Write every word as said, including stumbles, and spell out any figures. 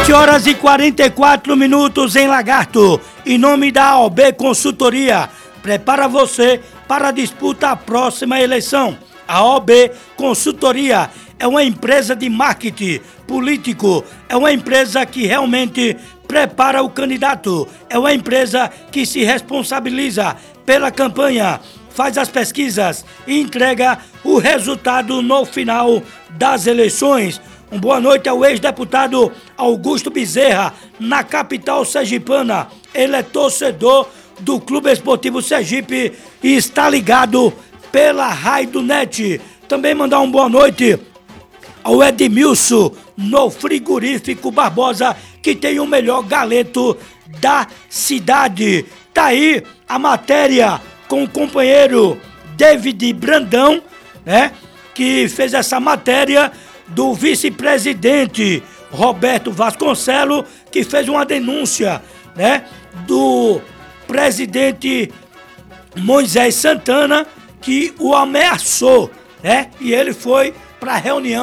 sete horas e quarenta e quatro minutos em Lagarto. Em nome da A O B Consultoria, prepara você para a disputa à próxima eleição. A A O B Consultoria é uma empresa de marketing político, é uma empresa que realmente prepara o candidato, é uma empresa que se responsabiliza pela campanha, faz as pesquisas e entrega o resultado no final das eleições. Uma boa noite ao ex-deputado Augusto Bezerra, na capital sergipana. Ele é torcedor do Clube Esportivo Sergipe e está ligado pela Raio Net. Também mandar uma boa noite ao Edmilson, no Frigorífico Barbosa, que tem o melhor galeto da cidade. Tá aí a matéria com o companheiro David Brandão, né, que fez essa matéria do vice-presidente Roberto Vasconcelos, que fez uma denúncia, né, do presidente Moisés Santana, que o ameaçou, né, e ele foi para a reunião